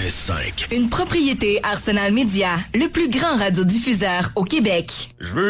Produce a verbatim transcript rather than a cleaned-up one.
cinq. Une propriété Arsenal Média, le plus grand radiodiffuseur au Québec. Je veux